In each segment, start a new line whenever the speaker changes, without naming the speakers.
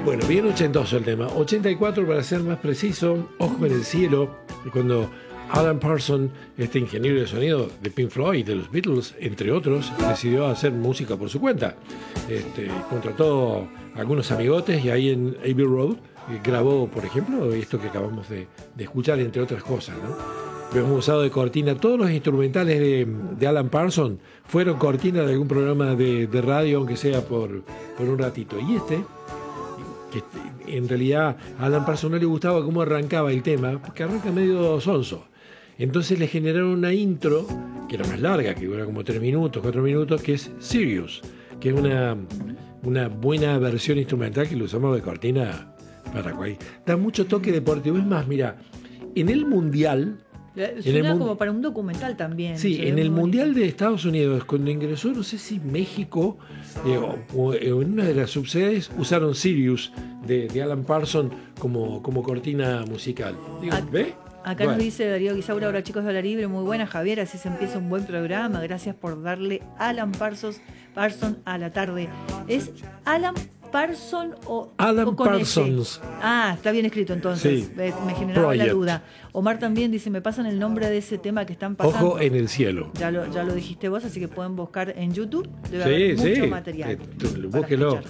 Bueno, bien ochentoso el tema. 84 para ser más preciso, Ojo en el cielo, cuando Alan Parsons, este ingeniero de sonido de Pink Floyd, de los Beatles, entre otros, decidió hacer música por su cuenta. Contrató a algunos amigotes y ahí en Abbey Road grabó, por ejemplo, esto que acabamos de escuchar, entre otras cosas, ¿no? Lo hemos usado de cortina. Todos los instrumentales de Alan Parsons fueron cortina de algún programa de radio, aunque sea por un ratito. Y que en realidad a Alan Parsons no le gustaba cómo arrancaba el tema, porque arranca medio sonso. Entonces le generaron una intro, que era más larga, que dura como 3 minutos, 4 minutos, que es Sirius, que es una buena versión instrumental que lo usamos de cortina para cualquier. Da mucho toque deportivo. Es más, mira, en el Mundial...
Suena como para un documental también.
Sí, en el Mundial de Estados Unidos, cuando ingresó, no sé si México o en una de las subsedes, usaron Sirius de Alan Parsons como cortina musical. Digo, ¿ve?
Acá nos dice Darío Guisaura, hola chicos de La Libre, muy buena Javier, así se empieza un buen programa, gracias por darle Alan Parsons a la tarde. ¿Es Alan Parsons o con
Parsons?
Está bien escrito entonces,
sí.
Me generaba la duda. Omar también dice, me pasan el nombre de ese tema que están pasando.
Ojo en el cielo.
Ya lo dijiste vos, así que pueden buscar en YouTube, debe haber mucho material.
Búsquelo.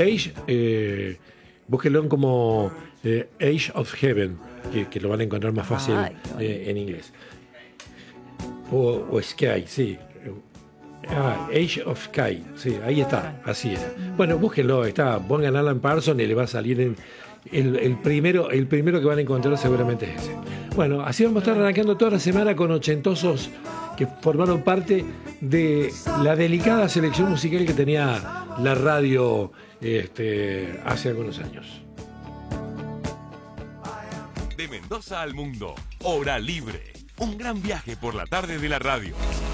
Búsquelo como Age of Heaven, que lo van a encontrar más fácil en inglés. O Sky, sí. Age of Sky, sí, ahí está, así es. Bueno, búsquenlo, pongan Alan Parsons y le va a salir el primero que van a encontrar seguramente es ese. Bueno, así vamos a estar arrancando toda la semana con ochentosos que formaron parte de la delicada selección musical que tenía la radio hace algunos años.
De Mendoza al mundo, Hora Libre. Un gran viaje por la tarde de la radio.